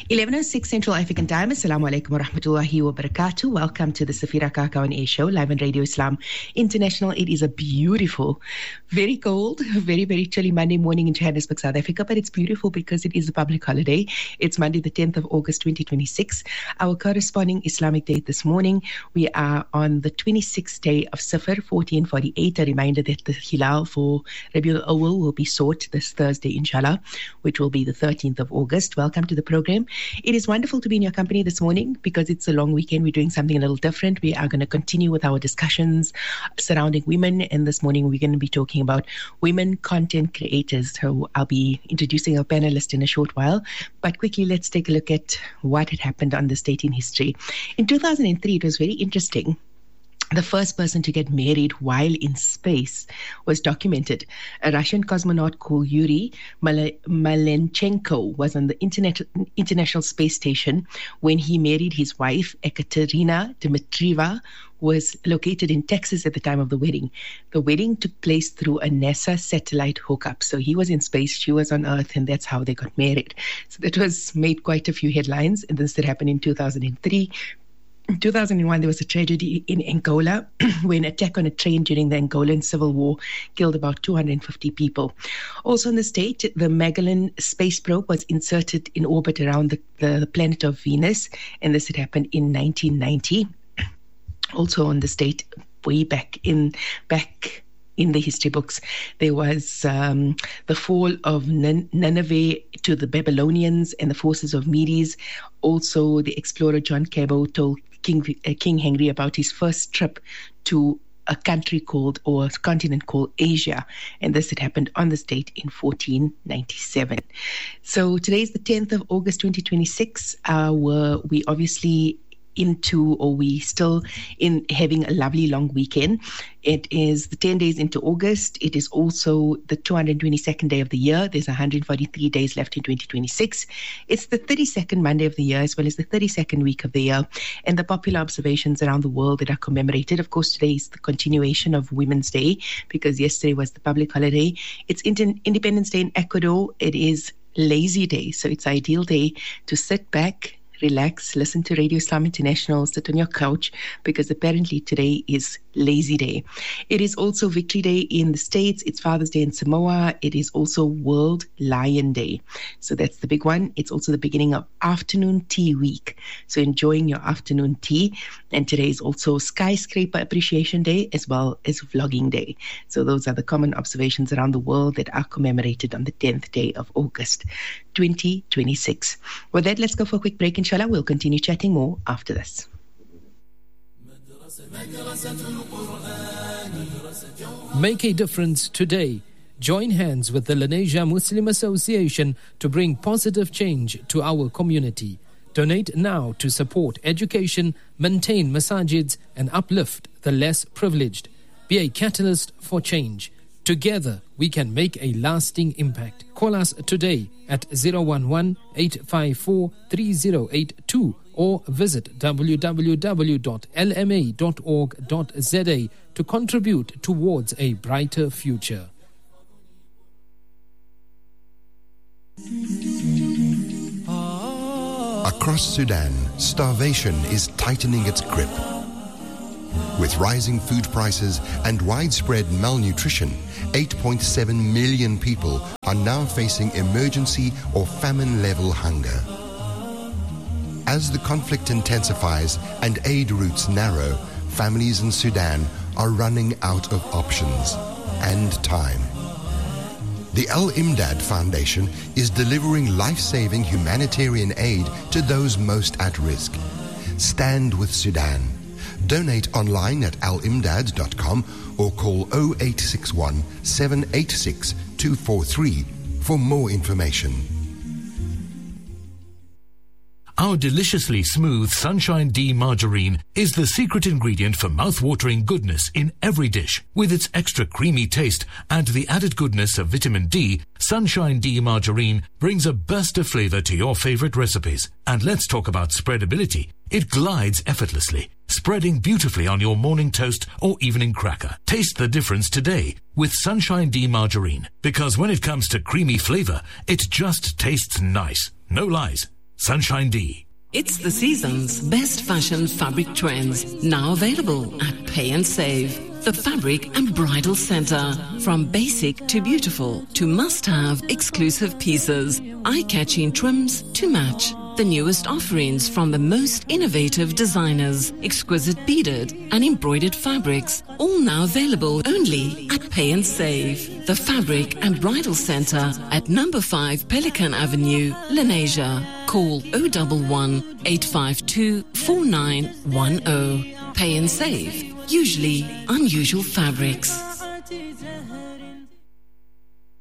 11:06 Central African Time. Assalamu alaikum wa rahmatullahi wa barakatuh. Welcome to the Safira Kaka on Air Show, live on Radio Islam International. It is a beautiful, very cold, very, very chilly Monday morning in Johannesburg, South Africa, but it's beautiful because it is a public holiday. It's Monday, the 10th of August, 2026. Our corresponding Islamic date this morning, we are on the 26th day of Safar, 1448. A reminder that the Hilal for Rabiul Awwal will be sought this Thursday, inshallah, which will be the 13th of August. Welcome to the program. It is wonderful to be in your company this morning because it's a long weekend. We're doing something a little different. We are going to continue with our discussions surrounding women. And this morning, we're going to be talking about women content creators. So I'll be introducing our panelist in a short while. But quickly, let's take a look at what had happened on this date in history. In 2003, it was very interesting. The first person to get married while in space was documented. A Russian cosmonaut called Yuri Malenchenko was on the International Space Station when he married his wife, Ekaterina Dmitrieva, who was located in Texas at the time of the wedding. The wedding took place through a NASA satellite hookup. So he was in space, she was on Earth, and that's how they got married. So that was made quite a few headlines, and this did happen in 2003. In 2001, there was a tragedy in Angola when an attack on a train during the Angolan Civil War killed about 250 people. Also in the state, the Magellan space probe was inserted in orbit around the planet of Venus, and this had happened in 1990. Also on the state, way back in the history books, there was the fall of Nineveh to the Babylonians and the forces of Medes. Also, the explorer John Cabot told King Henry about his first trip to a country called, or a continent called Asia. And this had happened on this date in 1497. So today is the 10th of August, 2026. We obviously we still in having a lovely long weekend. It is the 10 days into August. It is also the 222nd day of the year. There's 143 days left in 2026. It's the 32nd Monday of the year, as well as the 32nd week of the year. And the popular observations around the world that are commemorated. Of course, today is the continuation of Women's Day, because yesterday was the public holiday. It's Independence Day in Ecuador. It is Lazy Day. So it's an ideal day to sit back, relax, listen to Radio Islam International, sit on your couch, because apparently today is Lazy Day. It is also Victory Day in the States. It's Father's Day in Samoa. It is also World Lion Day. So that's the big one. It's also the beginning of Afternoon Tea Week. So enjoying your afternoon tea. And today is also Skyscraper Appreciation Day, as well as Vlogging Day. So those are the common observations around the world that are commemorated on the 10th day of August, 2026. With that, let's go for a quick break. Inshallah, we'll continue chatting more after this. Make a difference today. Join hands with the Lenasia Muslim Association to bring positive change to our community. Donate now to support education, maintain masajids, and uplift the less privileged. Be a catalyst for change. Together, we can make a lasting impact. Call us today at 011-854-3082 or visit www.lma.org.za to contribute towards a brighter future. Across Sudan, starvation is tightening its grip. With rising food prices and widespread malnutrition, 8.7 million people are now facing emergency or famine-level hunger. As the conflict intensifies and aid routes narrow, families in Sudan are running out of options and time. The Al-Imdad Foundation is delivering life-saving humanitarian aid to those most at risk. Stand with Sudan. Donate online at alimdad.com or call 0861 786 243 for more information. Our deliciously smooth Sunshine D margarine is the secret ingredient for mouth-watering goodness in every dish. With its extra creamy taste and the added goodness of vitamin D, Sunshine D margarine brings a burst of flavor to your favorite recipes. And let's talk about spreadability. It glides effortlessly, spreading beautifully on your morning toast or evening cracker. Taste the difference today with Sunshine D margarine, because when it comes to creamy flavor, it just tastes nice. No lies. Sunshine D. It's the season's best fashion fabric trends, now available at Pay and Save. The Fabric and Bridal Centre. From basic to beautiful to must-have exclusive pieces, eye-catching trims to match. The newest offerings from the most innovative designers, exquisite beaded and embroidered fabrics, all now available only at Pay and Save. The Fabric and Bridal Centre at number 5 Pelican Avenue, Lenasia. Call 011 852 4910. Pay and Save. Usually unusual fabrics.